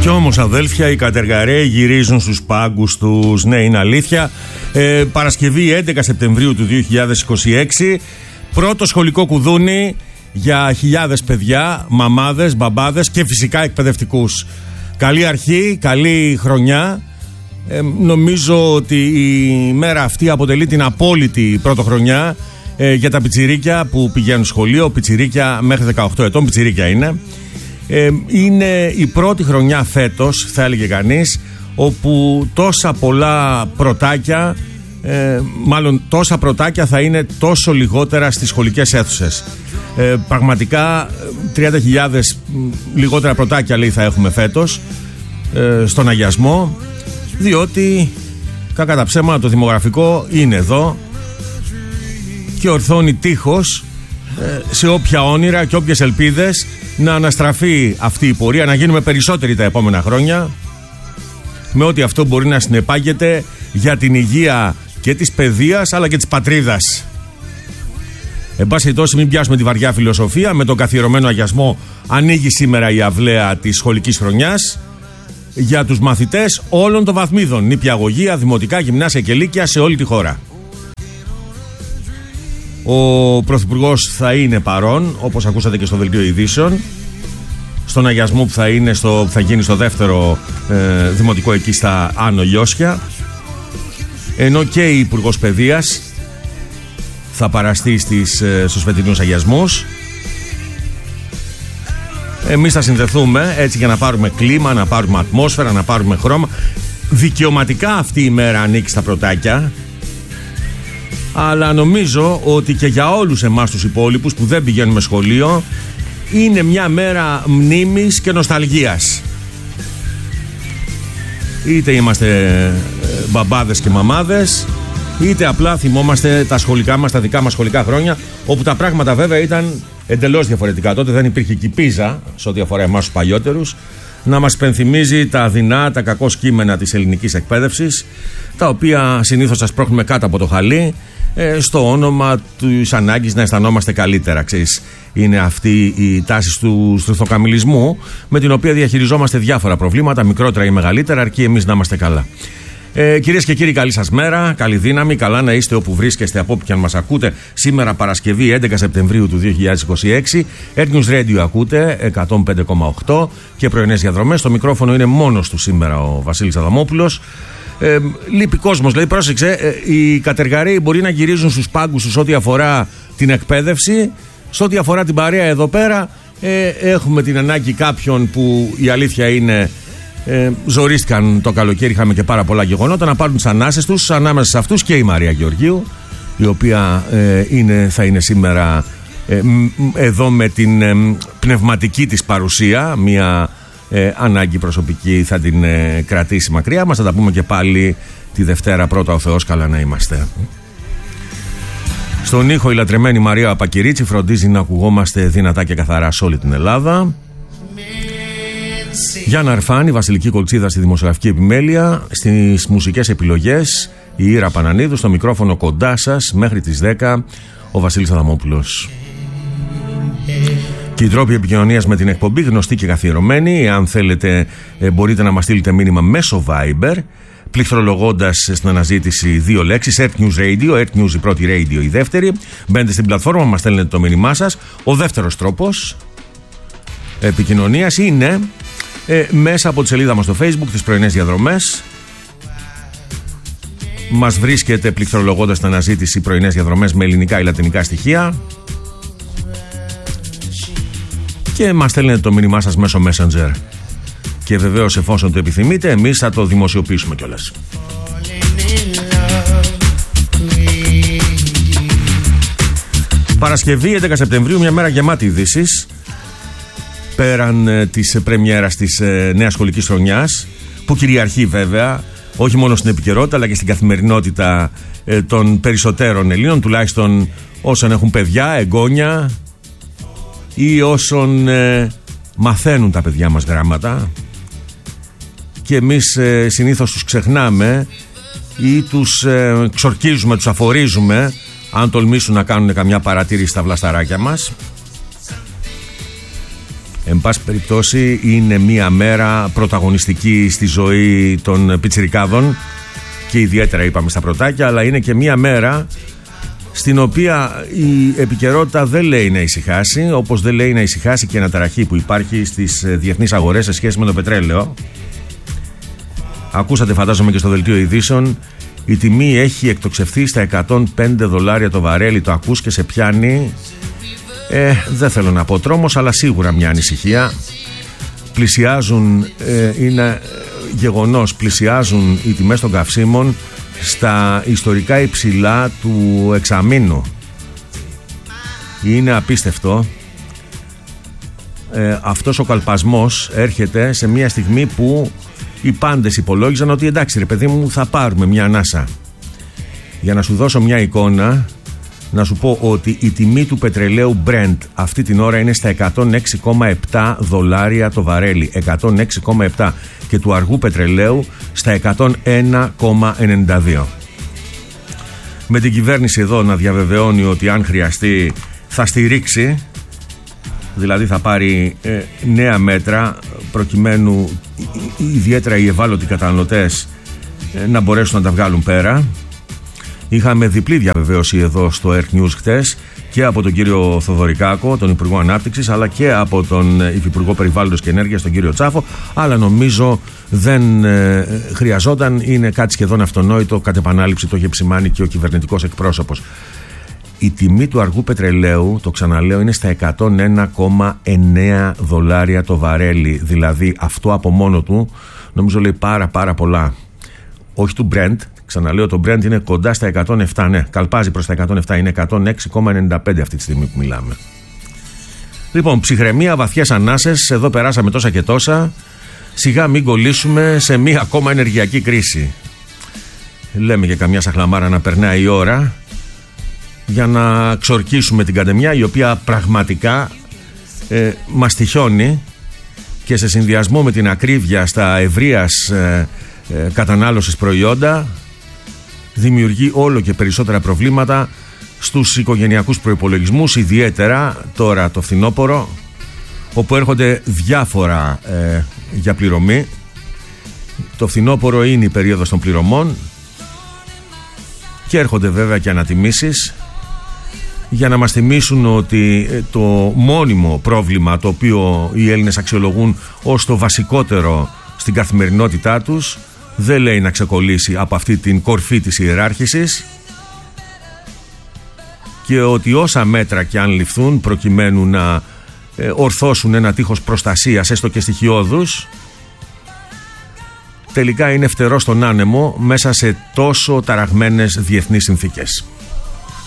Κι όμως, αδέλφια, οι κατεργαρέοι γυρίζουν στους πάγκους τους. Ναι, είναι αλήθεια. Παρασκευή 11 Σεπτεμβρίου του 2026. Πρώτο σχολικό κουδούνι για χιλιάδες παιδιά, μαμάδες, μπαμπάδες και φυσικά εκπαιδευτικούς. Καλή αρχή, καλή χρονιά. Νομίζω ότι η μέρα αυτή αποτελεί την απόλυτη πρωτοχρονιά για τα πιτσιρίκια που πηγαίνουν σχολείο. Πιτσιρίκια μέχρι 18 ετών, πιτσιρίκια είναι. Είναι η πρώτη χρονιά φέτος, θα έλεγε κανείς, όπου τόσα πολλά πρωτάκια, μάλλον τόσα πρωτάκια θα είναι τόσο λιγότερα στις σχολικές αίθουσες. Πραγματικά 30.000 λιγότερα πρωτάκια, λέει, θα έχουμε φέτος στον αγιασμό, διότι κακά τα ψέματα το δημογραφικό είναι εδώ και ορθώνει τείχος σε όποια όνειρα και όποιες ελπίδες να αναστραφεί αυτή η πορεία, να γίνουμε περισσότεροι τα επόμενα χρόνια, με ό,τι αυτό μπορεί να συνεπάγεται για την υγεία και της παιδείας αλλά και της πατρίδας. Εν πάση περιπτώσει, μην πιάσουμε τη βαριά φιλοσοφία. Με τον καθιερωμένο αγιασμό ανοίγει σήμερα η αυλαία της σχολικής χρονιάς για τους μαθητές όλων των βαθμίδων, νηπιαγωγεία, δημοτικά, γυμνάσια και λύκεια σε όλη τη χώρα. Ο Πρωθυπουργός θα είναι παρόν, όπως ακούσατε και στο δελτίο ειδήσεων, στον αγιασμό που θα γίνει στο δεύτερο δημοτικό εκεί στα Άνω Λιώσια, ενώ και η Υπουργός Παιδείας θα παραστεί στους φετινούς αγιασμούς. Εμείς θα συνδεθούμε έτσι για να πάρουμε κλίμα, να πάρουμε ατμόσφαιρα, να πάρουμε χρώμα. Δικαιωματικά αυτή η μέρα ανήκει στα πρωτάκια, αλλά νομίζω ότι και για όλους εμάς τους υπόλοιπους που δεν πηγαίνουμε σχολείο είναι μια μέρα μνήμης και νοσταλγίας. Είτε είμαστε μπαμπάδες και μαμάδες, είτε απλά θυμόμαστε τα σχολικά μας, τα δικά μας σχολικά χρόνια, όπου τα πράγματα βέβαια ήταν εντελώς διαφορετικά. Τότε δεν υπήρχε και η πίζα, σε ό,τι αφορά εμάς τους παλιότερους, να μας πενθυμίζει τα δεινά, τα κακώς κείμενα της ελληνικής εκπαίδευσης, τα οποία συνήθως σας πρόχνουμε κάτω από το χαλί, στο όνομα της ανάγκης να αισθανόμαστε καλύτερα. Ξέρεις, είναι αυτή η τάση του στρουθοκαμιλισμού, με την οποία διαχειριζόμαστε διάφορα προβλήματα, μικρότερα ή μεγαλύτερα, αρκεί εμείς να είμαστε καλά. Κυρίες και κύριοι, καλή σας μέρα, καλή δύναμη, καλά να είστε όπου βρίσκεστε, από όπου και αν μας ακούτε. Σήμερα Παρασκευή 11 Σεπτεμβρίου του 2026, Air News Radio ακούτε 105,8 και πρωινές διαδρομές. Στο μικρόφωνο είναι μόνος του σήμερα ο Βασίλης Αδαμόπουλος. Λείπει κόσμος, δηλαδή πρόσεξε, οι κατεργαρέοι μπορεί να γυρίζουν στους πάγκους τους ό,τι αφορά την εκπαίδευση, σε ό,τι αφορά την παρέα εδώ πέρα έχουμε την ανάγκη κάποιων που η αλήθεια είναι ζορίστηκαν το καλοκαίρι, είχαμε και πάρα πολλά γεγονότα, να πάρουν τις ανάσες τους. Ανάμεσα σε αυτούς και η Μαρία Γεωργίου, η οποία θα είναι σήμερα εδώ με την πνευματική της παρουσία. Μια ανάγκη προσωπική θα την κρατήσει μακριά μας. Θα τα πούμε και πάλι τη Δευτέρα, πρώτα ο Θεός, καλά να είμαστε. Στον ήχο η λατρεμένη Μαρία Απακυρίτσι φροντίζει να ακουγόμαστε δυνατά και καθαρά σε όλη την Ελλάδα. Γιάννα Αρφάνη, Βασιλική Κολτσίδα στη δημοσιογραφική επιμέλεια, στις μουσικές επιλογές η Ήρα Πανανίδου, στο μικρόφωνο κοντά σας μέχρι τις 10 ο Βασίλης Αδαμόπουλος. Και οι τρόποι επικοινωνίας με την εκπομπή γνωστοί και καθιερωμένοι. Εάν θέλετε μπορείτε να μας στείλετε μήνυμα μέσω Viber, πληκτρολογώντας στην αναζήτηση δύο λέξεις, Earth News Radio, Earth News η πρώτη, Radio η δεύτερη. Μπαίνετε στην πλατφόρμα, μας στέλνετε το μήνυμά σας. Ο δεύτερος τρόπος επικοινωνίας είναι μέσα από τη σελίδα μας στο Facebook, τις πρωινές διαδρομές. Μας βρίσκεται πληκτρολογώντας την αναζήτηση πρωινές διαδρομές με ελληνικά ή λατινικά στοιχεία και μας στέλνετε το μήνυμά σας μέσω Messenger. Και βεβαίως, εφόσον το επιθυμείτε, εμείς θα το δημοσιοποιήσουμε κιόλας. Παρασκευή 11 Σεπτεμβρίου, μια μέρα γεμάτη ειδήσεις. Πέραν της πρεμιέρας της νέας σχολικής χρονιάς, που κυριαρχεί βέβαια όχι μόνο στην επικαιρότητα αλλά και στην καθημερινότητα των περισσότερων Ελλήνων, τουλάχιστον όσων έχουν παιδιά, εγγόνια ή όσων μαθαίνουν τα παιδιά μας γράμματα, και εμείς συνήθως τους ξεχνάμε ή τους ξορκίζουμε, τους αφορίζουμε αν τολμήσουν να κάνουν καμιά παρατήρηση στα βλασταράκια μας. Εν πάση περιπτώσει είναι μια μέρα πρωταγωνιστική στη ζωή των πιτσιρικάδων και ιδιαίτερα είπαμε στα πρωτάκια, αλλά είναι και μια μέρα στην οποία η επικαιρότητα δεν λέει να ησυχάσει, όπως δεν λέει να ησυχάσει και η αναταραχή που υπάρχει στις διεθνείς αγορές σε σχέση με το πετρέλαιο. Ακούσατε φαντάζομαι και στο δελτίο ειδήσεων, η τιμή έχει εκτοξευθεί στα $105 το βαρέλι. Το ακούς και σε πιάνει, δεν θέλω να πω τρόμος, αλλά σίγουρα μια ανησυχία. Πλησιάζουν, είναι γεγονός, πλησιάζουν οι τιμές των καυσίμων στα ιστορικά υψηλά του εξαμήνου. Είναι απίστευτο. Αυτός ο καλπασμός έρχεται σε μια στιγμή που οι πάντες υπολόγιζαν ότι εντάξει ρε παιδί μου, θα πάρουμε μια ανάσα. Για να σου δώσω μια εικόνα, να σου πω ότι η τιμή του πετρελαίου Brent αυτή την ώρα είναι στα $106,7 το βαρέλι, 106,7, και του αργού πετρελαίου στα 101,92. Με την κυβέρνηση εδώ να διαβεβαιώνει ότι αν χρειαστεί θα στηρίξει, δηλαδή θα πάρει νέα μέτρα προκειμένου ιδιαίτερα οι ευάλωτοι καταναλωτές να μπορέσουν να τα βγάλουν πέρα. Είχαμε διπλή διαβεβαίωση εδώ στο Earth News χτες και από τον κύριο Θοδωρικάκο, τον Υπουργό Ανάπτυξης, αλλά και από τον Υφυπουργό Περιβάλλοντος και Ενέργειας, τον κύριο Τσάφο, αλλά νομίζω δεν χρειαζόταν, είναι κάτι σχεδόν αυτονόητο, κατ' επανάληψη το είχε επισημάνει και ο κυβερνητικός εκπρόσωπος. Η τιμή του αργού πετρελαίου, το ξαναλέω, είναι στα $101,9 το βαρέλι, δηλαδή αυτό από μόνο του νομίζω λέει πάρα πολλά. Όχι του Brent. Ξαναλέω, το Brent είναι κοντά στα 107, ναι, καλπάζει προς τα 107, είναι 106,95 αυτή τη στιγμή που μιλάμε. Λοιπόν, ψυχραιμία, βαθιές ανάσες, εδώ περάσαμε τόσα και τόσα, σιγά μην κολλήσουμε σε μία ακόμα ενεργειακή κρίση. Λέμε και καμιά σαχλαμάρα να περνάει η ώρα για να ξορκίσουμε την καντεμιά, η οποία πραγματικά μας τυχιώνει και σε συνδυασμό με την ακρίβεια στα ευρείας κατανάλωσης προϊόντα δημιουργεί όλο και περισσότερα προβλήματα στους οικογενειακούς προϋπολογισμούς, ιδιαίτερα τώρα το φθινόπωρο, όπου έρχονται διάφορα για πληρωμή. Το φθινόπωρο είναι η περίοδος των πληρωμών και έρχονται βέβαια και ανατιμήσεις για να μας θυμίσουν ότι το μόνιμο πρόβλημα, το οποίο οι Έλληνες αξιολογούν ως το βασικότερο στην καθημερινότητά τους, δεν λέει να ξεκολλήσει από αυτή την κορφή της ιεράρχησης, και ότι όσα μέτρα και αν ληφθούν προκειμένου να ορθώσουν ένα τείχος προστασίας, έστω και στοιχειώδους, τελικά είναι φτερό στον άνεμο μέσα σε τόσο ταραγμένες διεθνείς συνθήκες.